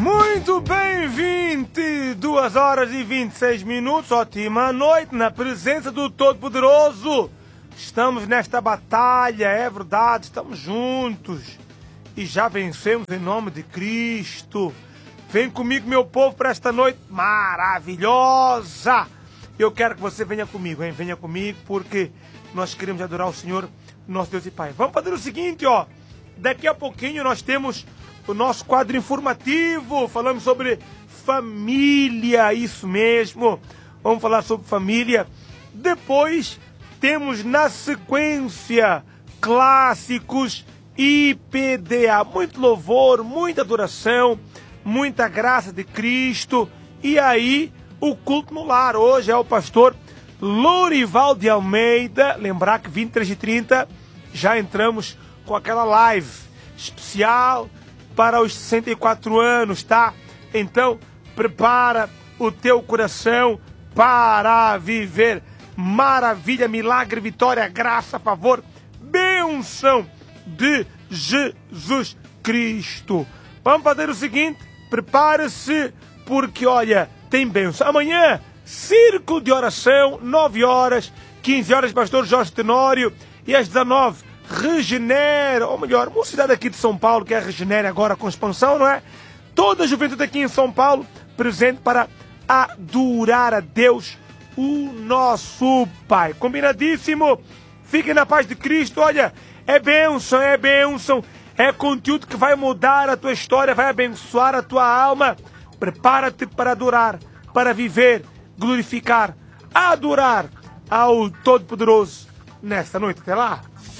Muito bem, 22 horas e 26 minutos, ótima noite, na presença do Todo-Poderoso. Estamos nesta batalha, é verdade, estamos juntos e já vencemos em nome de Cristo. Vem comigo, meu povo, para esta noite maravilhosa. Eu quero que você venha comigo, hein? Venha comigo, porque nós queremos adorar o Senhor, nosso Deus e Pai. Vamos fazer o seguinte, ó. Daqui a pouquinho nós temos o nosso quadro informativo. Falamos sobre família, isso mesmo. Vamos falar sobre família. Depois temos na sequência clássicos IPDA. Muito louvor, muita adoração, muita graça de Cristo. E aí o culto no lar. Hoje é o pastor Lorival de Almeida. Lembrar que 23h30 já entramos com aquela live especial para os 64 anos, tá? Então, prepara o teu coração para viver maravilha, milagre, vitória, graça, favor, bênção de Jesus Cristo. Vamos fazer o seguinte, prepare-se, porque, olha, tem bênção. Amanhã, círculo de oração, 9 horas, 15 horas, pastor Jorge Tenório, e às 19, Regenera, ou melhor, uma cidade aqui de São Paulo, que é Regenera agora com expansão, não é? Toda a juventude aqui em São Paulo, presente para adorar a Deus, o nosso Pai. Combinadíssimo? Fiquem na paz de Cristo. Olha, é bênção, é conteúdo que vai mudar a tua história, vai abençoar a tua alma. Prepara-te para adorar, para viver, glorificar, adorar ao Todo-Poderoso nesta noite. Até lá.